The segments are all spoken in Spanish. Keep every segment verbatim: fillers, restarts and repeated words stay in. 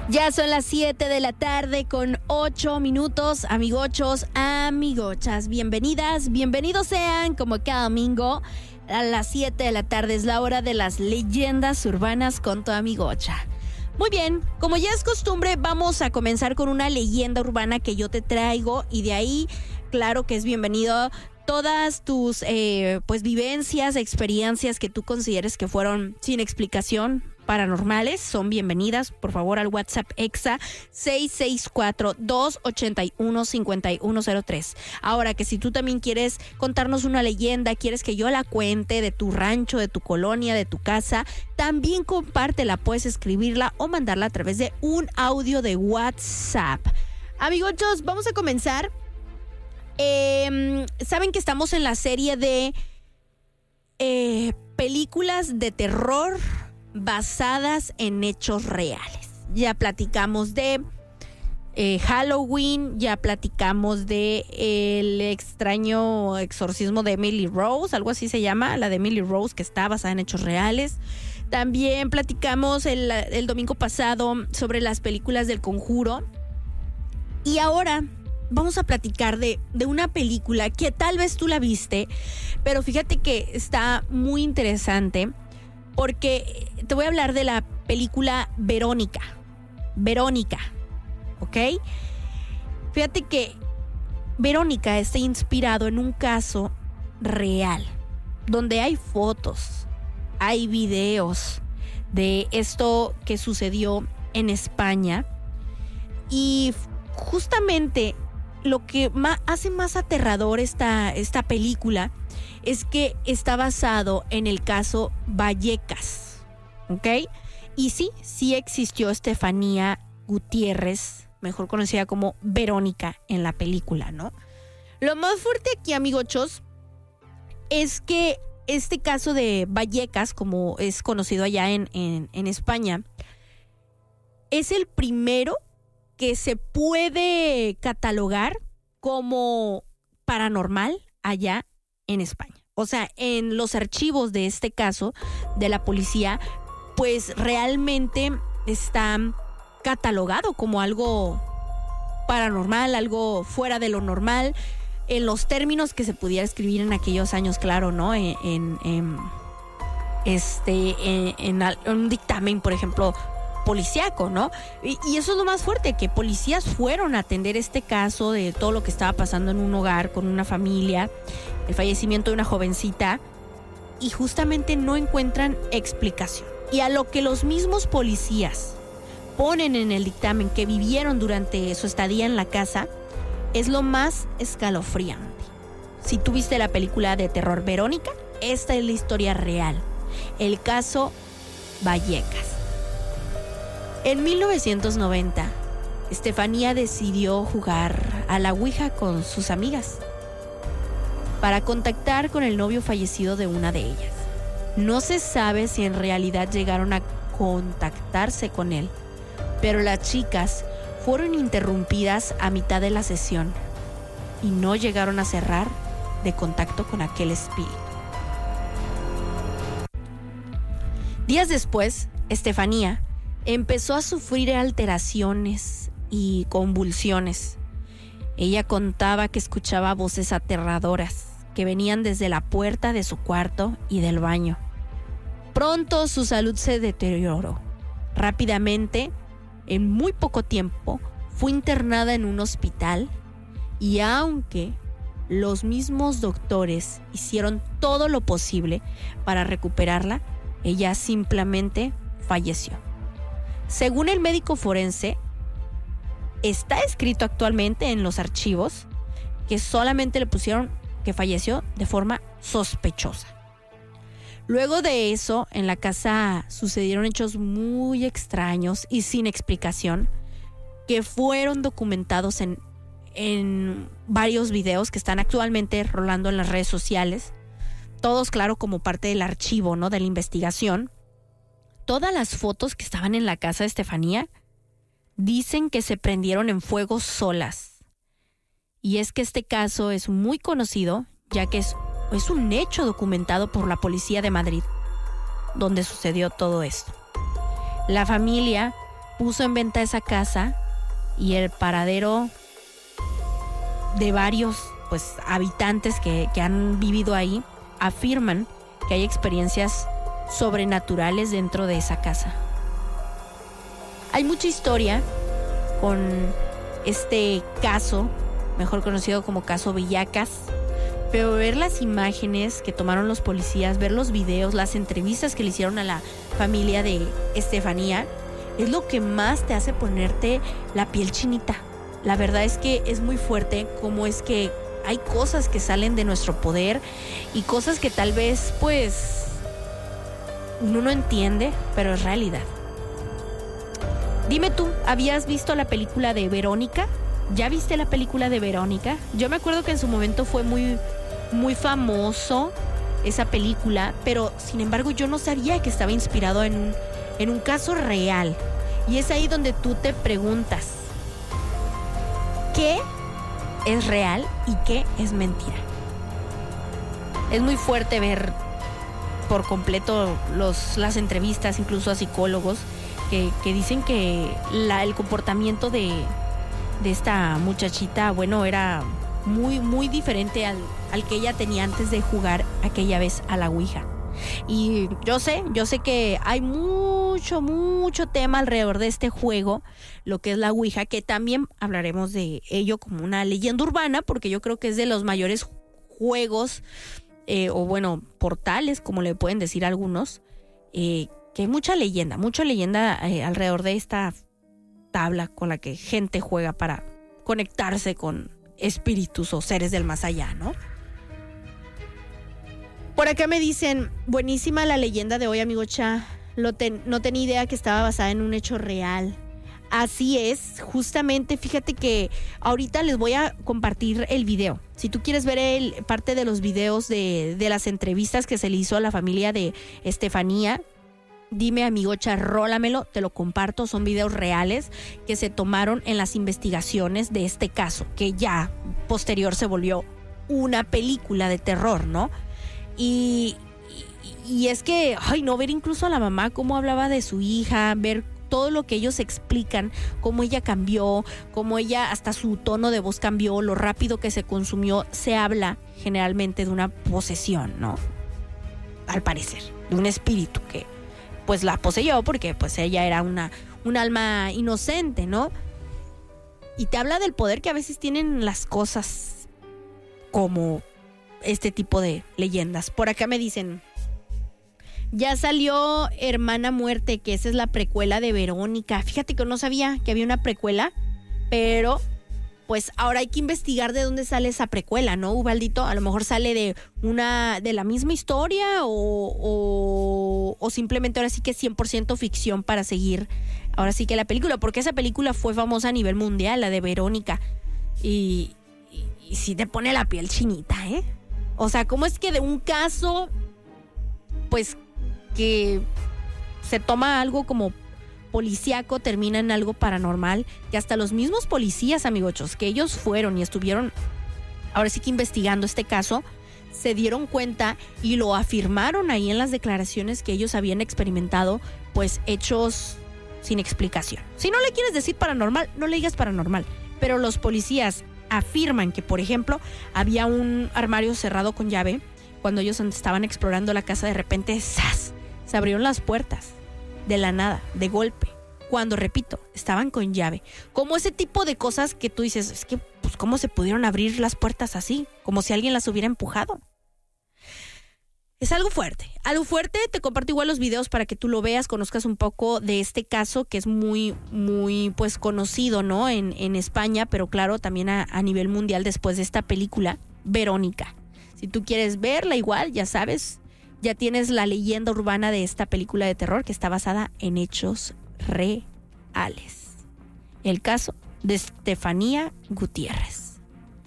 Ya son las siete de la tarde con ocho minutos, amigochos, amigochas. Bienvenidas, bienvenidos sean como cada domingo a las siete de la tarde. Es la hora de las leyendas urbanas con tu amigocha. Muy bien, como ya es costumbre, vamos a comenzar con una leyenda urbana que yo te traigo y de ahí, claro que es bienvenido todas tus eh, pues vivencias, experiencias que tú consideres que fueron sin explicación, paranormales, son bienvenidas, por favor, al WhatsApp Exa seis seis cuatro, dos ocho uno, cinco uno cero tres. Ahora que si tú también quieres contarnos una leyenda, quieres que yo la cuente de tu rancho, de tu colonia, de tu casa, también compártela, puedes escribirla o mandarla a través de un audio de WhatsApp. Amigochos, vamos a comenzar. Eh, Saben que estamos en la serie de eh, películas de terror basadas en hechos reales. Ya platicamos de eh, Halloween, ya platicamos de el extraño exorcismo de Emily Rose, algo así se llama, la de Emily Rose, que está basada en hechos reales. También platicamos el, el domingo pasado sobre las películas del Conjuro. Y ahora vamos a platicar de, de una película que tal vez tú la viste, pero fíjate que está muy interesante. Porque te voy a hablar de la película Verónica. Verónica, ¿ok? Fíjate que Verónica está inspirado en un caso real, donde hay fotos, hay videos de esto que sucedió en España. Y justamente lo que más, hace más aterrador esta, esta película es que está basado en el caso Vallecas, ¿ok? Y sí, sí existió Estefanía Gutiérrez, mejor conocida como Verónica en la película, ¿no? Lo más fuerte aquí, amigochos, es que este caso de Vallecas, como es conocido allá en, en, en España, es el primero que se puede catalogar como paranormal allá en España. O sea, en los archivos de este caso de la policía, pues realmente está catalogado como algo paranormal, algo fuera de lo normal, en los términos que se pudiera escribir en aquellos años, claro, ¿no? En, en, en este, en, en, en un dictamen, por ejemplo, policíaco, ¿no? Y, y eso es lo más fuerte, que policías fueron a atender este caso de todo lo que estaba pasando en un hogar con una familia, el fallecimiento de una jovencita, y justamente no encuentran explicación. Y a lo que los mismos policías ponen en el dictamen que vivieron durante su estadía en la casa, es lo más escalofriante. Si tú viste la película de terror Verónica, esta es la historia real, el caso Vallecas. En mil novecientos noventa, Estefanía decidió jugar a la Ouija con sus amigas para contactar con el novio fallecido de una de ellas. No se sabe si en realidad llegaron a contactarse con él, pero las chicas fueron interrumpidas a mitad de la sesión y no llegaron a cerrar de contacto con aquel espíritu. Días después, Estefanía empezó a sufrir alteraciones y convulsiones. Ella contaba que escuchaba voces aterradoras que venían desde la puerta de su cuarto y del baño. Pronto su salud se deterioró. Rápidamente, en muy poco tiempo, fue internada en un hospital y aunque los mismos doctores hicieron todo lo posible para recuperarla, ella simplemente falleció. Según el médico forense, está escrito actualmente en los archivos que solamente le pusieron que falleció de forma sospechosa. Luego de eso, en la casa sucedieron hechos muy extraños y sin explicación que fueron documentados en, en varios videos que están actualmente rolando en las redes sociales. Todos, claro, como parte del archivo, ¿no?, de la investigación. Todas las fotos que estaban en la casa de Estefanía dicen que se prendieron en fuego solas. Y es que este caso es muy conocido, ya que es, es un hecho documentado por la policía de Madrid, donde sucedió todo esto. La familia puso en venta esa casa y el paradero de varios pues habitantes que, que han vivido ahí afirman que hay experiencias sobrenaturales dentro de esa casa. Hay mucha historia con este caso, mejor conocido como caso Villacas, pero ver las imágenes que tomaron los policías, ver los videos, las entrevistas que le hicieron a la familia de Estefanía, es lo que más te hace ponerte la piel chinita. La verdad es que es muy fuerte cómo es que hay cosas que salen de nuestro poder y cosas que tal vez pues uno no entiende, pero es realidad. Dime tú, ¿habías visto la película de Verónica? ¿Ya viste la película de Verónica? Yo me acuerdo que en su momento fue muy, muy famoso esa película, pero sin embargo yo no sabía que estaba inspirado en un, en un caso real. Y es ahí donde tú te preguntas, ¿qué es real y qué es mentira? Es muy fuerte ver por completo los, las entrevistas, incluso a psicólogos, que, que dicen que la, el comportamiento de, de esta muchachita, bueno, era muy, muy diferente al, al que ella tenía antes de jugar aquella vez a la Ouija. Y yo sé, yo sé que hay mucho, mucho tema alrededor de este juego, lo que es la Ouija, que también hablaremos de ello como una leyenda urbana, porque yo creo que es de los mayores juegos, eh, o bueno, portales, como le pueden decir algunos, eh, que hay mucha leyenda, mucha leyenda eh, alrededor de esta tabla con la que gente juega para conectarse con espíritus o seres del más allá, ¿no? Por acá me dicen, buenísima la leyenda de hoy, amigo Cha. Lo ten, no tenía idea que estaba basada en un hecho real. Así es, justamente, fíjate que ahorita les voy a compartir el video. Si tú quieres ver el, parte de los videos de, de las entrevistas que se le hizo a la familia de Estefanía, dime, amigo Cha, rólamelo, te lo comparto. Son videos reales que se tomaron en las investigaciones de este caso, que ya posterior se volvió una película de terror, ¿no? Y, y, y es que, ay, no, ver incluso a la mamá cómo hablaba de su hija, ver todo lo que ellos explican, cómo ella cambió, cómo ella, hasta su tono de voz cambió, lo rápido que se consumió. Se habla generalmente de una posesión, ¿no? Al parecer, de un espíritu que pues la poseyó porque pues ella era una, un alma inocente, ¿no? Y te habla del poder que a veces tienen las cosas como este tipo de leyendas. Por acá me dicen, ya salió Hermana Muerte, que esa es la precuela de Verónica. Fíjate que no sabía que había una precuela, pero pues ahora hay que investigar de dónde sale esa precuela, ¿no, Ubaldito? A lo mejor sale de una de la misma historia o, o, o simplemente ahora sí que es cien por ciento ficción para seguir ahora sí que la película, porque esa película fue famosa a nivel mundial, la de Verónica, y, y, y sí te pone la piel chinita, ¿eh? O sea, ¿cómo es que de un caso, pues, que se toma algo como policíaco, termina en algo paranormal, que hasta los mismos policías, amigochos, que ellos fueron y estuvieron ahora sí que investigando este caso, se dieron cuenta y lo afirmaron ahí en las declaraciones que ellos habían experimentado, pues, hechos sin explicación. Si no le quieres decir paranormal, no le digas paranormal, pero los policías afirman que, por ejemplo, había un armario cerrado con llave. Cuando ellos estaban explorando la casa, de repente ¡zas!, se abrieron las puertas de la nada, de golpe, cuando, repito, estaban con llave. Como ese tipo de cosas que tú dices, es que, pues, ¿cómo se pudieron abrir las puertas así? Como si alguien las hubiera empujado. Es algo fuerte, algo fuerte. Te comparto igual los videos para que tú lo veas, conozcas un poco de este caso que es muy, muy, pues, conocido, ¿no? En, en España, pero claro, también a, a nivel mundial después de esta película, Verónica. Si tú quieres verla igual, ya sabes, ya tienes la leyenda urbana de esta película de terror que está basada en hechos reales. El caso de Estefanía Gutiérrez.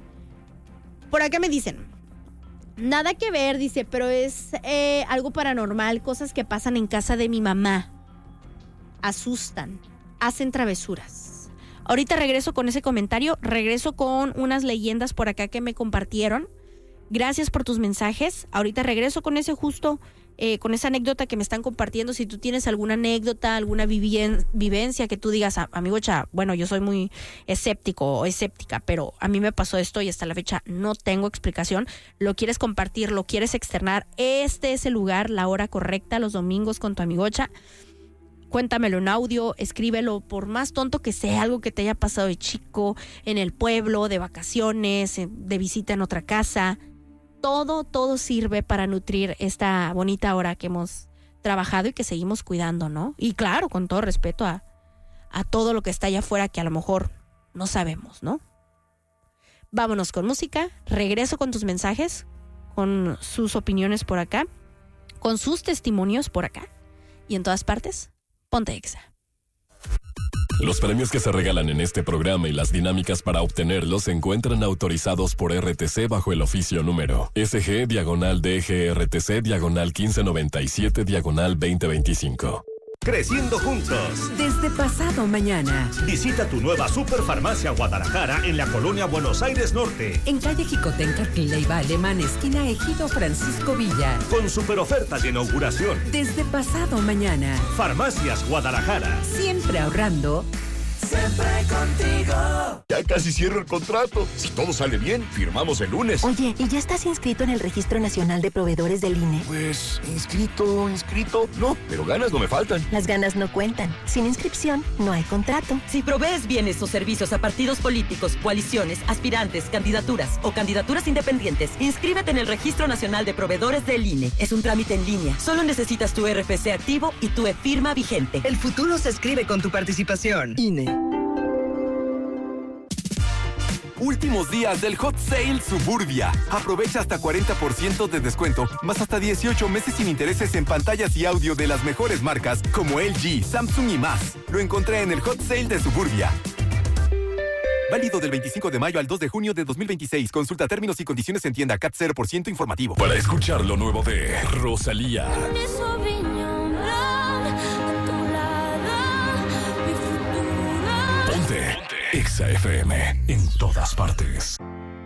Por acá me dicen, nada que ver, dice, pero es eh, algo paranormal, cosas que pasan en casa de mi mamá. Asustan, hacen travesuras. Ahorita regreso con ese comentario, regreso con unas leyendas por acá que me compartieron. Gracias por tus mensajes. Ahorita regreso con ese justo eh, con esa anécdota que me están compartiendo, si tú tienes alguna anécdota, alguna vivien- vivencia que tú digas, amigocha, bueno, yo soy muy escéptico o escéptica, pero a mí me pasó esto y hasta la fecha no tengo explicación, lo quieres compartir, lo quieres externar, este es el lugar, la hora correcta, los domingos con tu amigocha. Cuéntamelo en audio, escríbelo, por más tonto que sea, algo que te haya pasado de chico, en el pueblo, de vacaciones, de visita en otra casa. Todo, todo sirve para nutrir esta bonita hora que hemos trabajado y que seguimos cuidando, ¿no? Y claro, con todo respeto a, a todo lo que está allá afuera que a lo mejor no sabemos, ¿no? Vámonos con música, regreso con tus mensajes, con sus opiniones por acá, con sus testimonios por acá y en todas partes. Ponte Exa. Los premios que se regalan en este programa y las dinámicas para obtenerlos se encuentran autorizados por R T C bajo el oficio número S G diagonal D G R T C diagonal quince noventa y siete diagonal veinte veinticinco. Creciendo juntos. Desde pasado mañana. Visita tu nueva Superfarmacia Guadalajara en la colonia Buenos Aires Norte. En calle Jicotenca, Leiva Alemán, esquina Ejido Francisco Villa. Con super ofertas de inauguración. Desde pasado mañana. Farmacias Guadalajara. Siempre ahorrando. Siempre contigo. Ya casi cierro el contrato. Si todo sale bien, firmamos el lunes. Oye, ¿y ya estás inscrito en el Registro Nacional de Proveedores del I N E? Pues, inscrito, inscrito, no, pero ganas no me faltan. Las ganas no cuentan. Sin inscripción, no hay contrato. Si provees bienes o servicios a partidos políticos, coaliciones, aspirantes, candidaturas o candidaturas independientes, inscríbete en el Registro Nacional de Proveedores del I N E. Es un trámite en línea. Solo necesitas tu R F C activo y tu e-firma vigente. El futuro se escribe con tu participación. I N E. Últimos días del Hot Sale Suburbia. Aprovecha hasta cuarenta por ciento de descuento, más hasta dieciocho meses sin intereses en pantallas y audio de las mejores marcas como L G, Samsung y más. Lo encontré en el Hot Sale de Suburbia. Válido del veinticinco de mayo al dos de junio de dos mil veintiséis. Consulta términos y condiciones en tienda. C A T cero por ciento informativo. Para escuchar lo nuevo de Rosalía. Ponte Exa F M en todas partes.